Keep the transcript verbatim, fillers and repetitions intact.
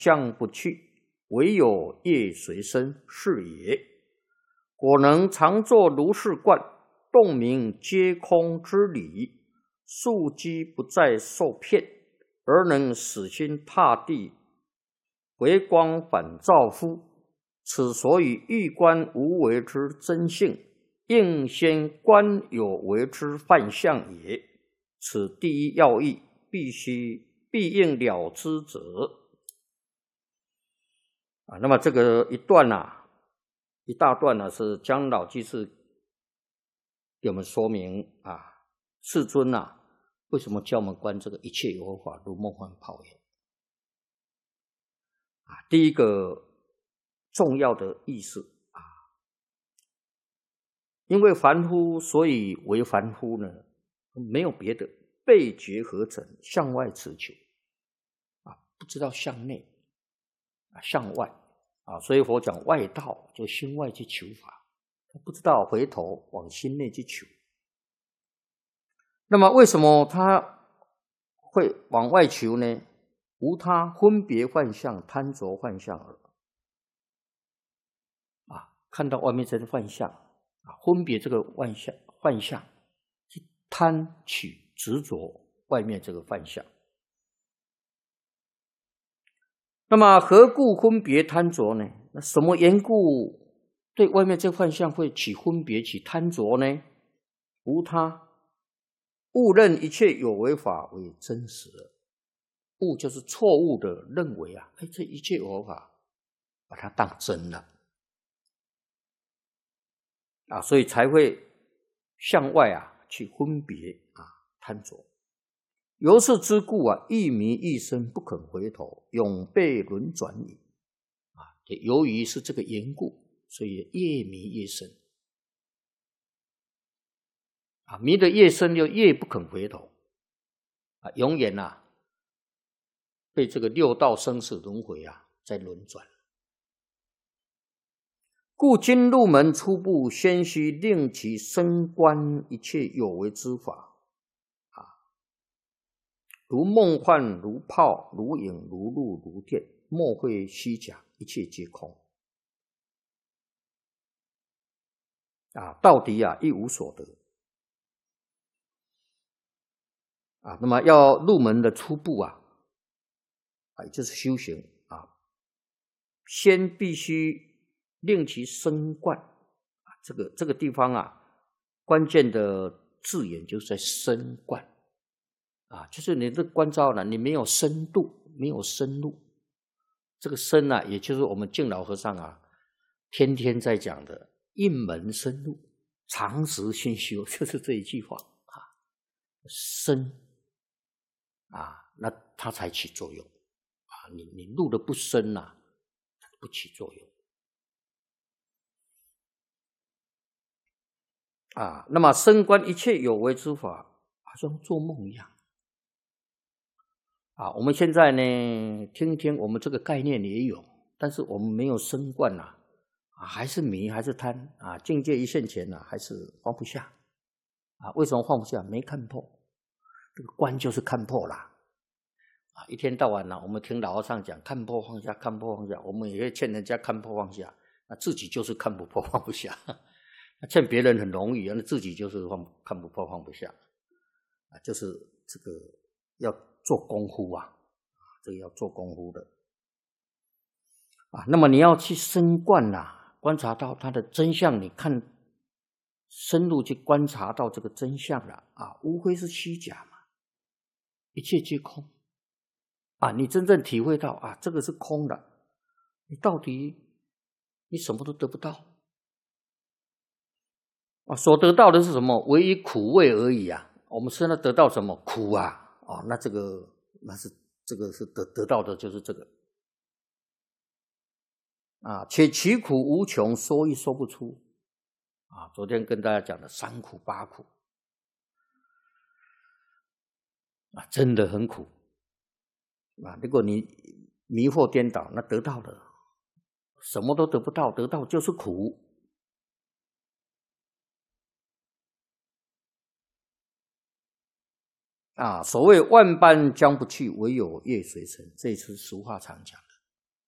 相不去，唯有业随身，是也。果能常作如是观，洞明皆空之理，庶几不再受骗，而能死心塌地，回光返照乎？此所以欲观无为之真性，应先观有为之幻象也。此第一要义，必须必应了之者。啊，那么这个一段啊，一大段呢、啊，是姜老居士给我们说明啊，世尊啊，为什么教我们观这个一切有为法如梦幻泡影？啊，第一个重要的意思啊，因为凡夫，所以为凡夫呢，没有别的，背觉合成，向外持求啊，不知道向内啊，向外。啊，所以佛讲外道，就心外去求法，不知道回头往心内去求。那么为什么他会往外求呢？无他分别幻象、贪着幻象耳。啊，看到外面这个幻象，啊，分别这个幻象，幻象去贪取执着外面这个幻象。那么何故分别贪着呢？那什么缘故对外面这幻象会起分别起贪着呢？无他，误认一切有为法为真实了。误就是错误的认为啊，哎，这一切有为法把它当真了啊，所以才会向外啊去分别啊贪着。由是之故啊，一迷一生，不肯回头，永被轮转矣。啊，由于是这个缘故，所以越迷越深。啊，迷得越深，就越不肯回头。啊，永远啊，被这个六道生死轮回啊，在轮转。故今入门初步，先须令其深观一切有为之法。如梦幻，如泡，如影，如露，如电，莫非虚假，一切皆空。啊，到底啊一无所得。啊，那么要入门的初步啊，啊，就是修行啊，先必须令其深观。啊，这个这个地方啊，关键的字眼就是在深观。啊，就是你这观照呢，你没有深度，没有深入。这个深啊，也就是我们净老和尚啊，天天在讲的一门深入，常时熏修，就是这一句话啊。深啊，那它才起作用啊。你你入的不深啊，它不起作用啊。那么深观一切有为之法，好像做梦一样。啊，我们现在呢，听听我们这个概念也有，但是我们没有深观啊，啊，还是迷，还是贪啊，境界一现前啊，还是放不下啊。为什么放不下？没看破，这个观就是看破啦。啊，一天到晚呢、啊，我们听老和尚讲看破放下，看破放下，我们也会劝人家看破放下，那自己就是看不破放不下。劝别人很容易，那自己就是放看不破放不下啊，就是这个要做功夫啊，这个要做功夫的啊。那么你要去深观啊，观察到它的真相，你看深入去观察到这个真相了啊，无非是虚假嘛，一切皆空啊。你真正体会到啊，这个是空的，你到底你什么都得不到啊，所得到的是什么？唯一苦味而已啊。我们现在得到什么？苦啊。哦，那这个那是这个是得得到的就是这个啊，且其苦无穷，说亦说不出啊。昨天跟大家讲的三苦八苦啊，真的很苦啊。如果你迷惑颠倒，那得到的什么都得不到，得到就是苦啊。所谓万般将不去，唯有业随身，这是俗话常讲的。